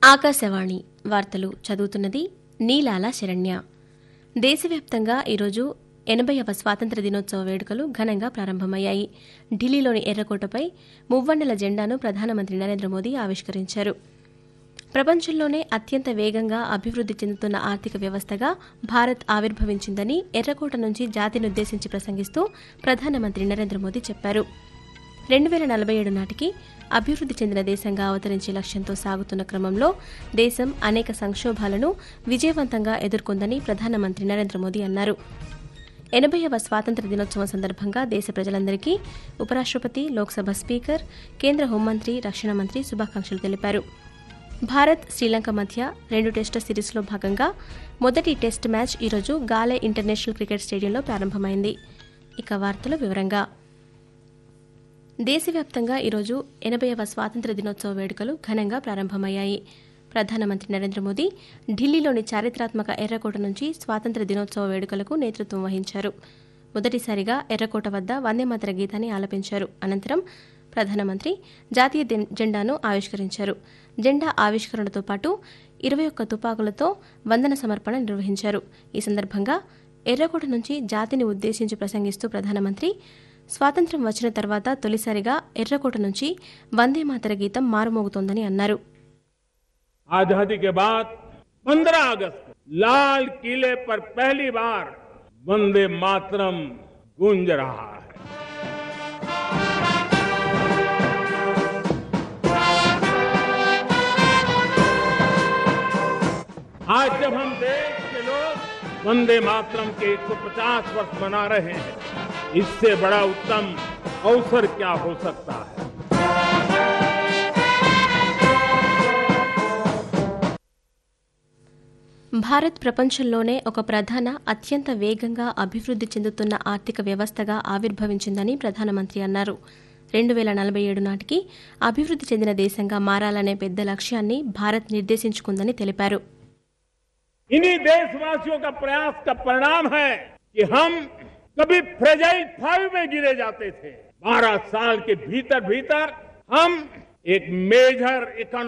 ఆకాశవాణి వార్తలు చదువుతున్నది నీలాల శరణ్య. దేశవ్యాప్తంగా ఈరోజు 80వ స్వాతంత్ర్య దినోత్సవ వేడుకలు ఘనంగా ప్రారంభమయ్యాయి. ఢిల్లీలోని ఎర్రకోటపై మువ్వన్నెల జెండాను ప్రధానమంత్రి నరేంద్ర మోదీ ఆవిష్కరించారు. ప్రపంచంలోనే అత్యంత వేగంగా అభివృద్ది చెందుతున్న ఆర్థిక వ్యవస్థగా భారత్ ఆవిర్భవించిందని ఎర్రకోట నుంచి జాతినుద్దేశించి ప్రసంగిస్తూ ప్రధానమంత్రి నరేంద్ర మోదీ చెప్పారు. 2047 నాటికి అభివృద్ది చెందిన దేశంగా అవతరించే లక్ష్యంతో సాగుతున్న క్రమంలో దేశం అనేక సంక్షోభాలను విజయవంతంగా ఎదుర్కొందని ప్రధానమంత్రి నరేంద్ర మోదీ అన్నారు. 80వ స్వాతంత్ర్య దినోత్సవం సందర్భంగా దేశ ప్రజలందరికీ ఉపరాష్టపతి, లోక్సభ స్పీకర్, కేంద్ర హోంమంత్రి, రక్షణ మంత్రి శుభాకాంక్షలు తెలిపారు. భారత్, శ్రీలంక మధ్య 2 టెస్టు సిరీస్లో భాగంగా మొదటి టెస్ట్ మ్యాచ్ ఈరోజు గాలే ఇంటర్నేషనల్ క్రికెట్ స్టేడియంలో ప్రారంభమైంది. ఇక వార్తల వివరంగా దేశవ్యాప్తంగా ఈరోజు 80వ స్వాతంత్ర్య దినోత్సవ వేడుకలు ఘనంగా ప్రారంభమయ్యాయి. ప్రధానమంత్రి నరేంద్ర మోదీ ఢిల్లీలోని చారిత్రాత్మక ఎర్రకోట నుంచి స్వాతంత్ర్య దినోత్సవ వేడుకలకు నేతృత్వం వహించారు. మొదటిసారిగా ఎర్రకోట వద్ద వందేమాతర గీతాన్ని ఆలపించారు. అనంతరం ప్రధానమంత్రి జాతీయ జెండాను ఆవిష్కరించారు. జెండా ఆవిష్కరణతో పాటు 21 తుపాకులతో వందన సమర్పణ నిర్వహించారు. ఈ సందర్భంగా ఎర్రకోట నుంచి జాతిని ఉద్దేశించి ప్రసంగిస్తూ ప్రధానమంత్రి స్వాతంత్ర్యం వచ్చిన తర్వాత తొలిసారిగా ఎర్రకోట నుంచి వందేమాతర గీతం మారుమోగుతోందని అన్నారు. आजादी के बाद 15 अगस्त को लाल किले पर पहली बार वंदे मातरम गूंज रहा है. आज जब हम देश के लोग वंदे मातरम के 150 वर्ष मना रहे हैं, इससे बड़ा उत्तम अवसर क्या हो सकता है. భారత్ ప్రపంచంలోనే ఒక ప్రధాన, అత్యంత వేగంగా అభివృద్ది చెందుతున్న ఆర్థిక వ్యవస్థగా ఆవిర్భవించిందని ప్రధానమంత్రి అన్నారు. 2047 నాటికి అభివృద్ది చెందిన దేశంగా మారాలనే పెద్ద లక్ష్యాన్ని భారత్ నిర్దేశించుకుందని తెలిపారు. इन्हीं देशवासियों का प्रयास का परिणाम है कि हम कभी फ्रेजाइल 5 में गिरे जाते थे. 12 साल के भीतर भीतर हम एक मेजर इकोनॉमिक